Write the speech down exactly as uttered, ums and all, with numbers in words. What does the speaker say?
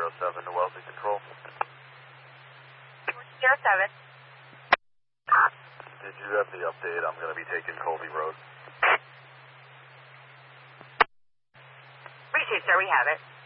zero seven to Wellesley Control. zero seven. Did you have the update? I'm going to be taking Colby Road. Appreciate it, sir. We have it.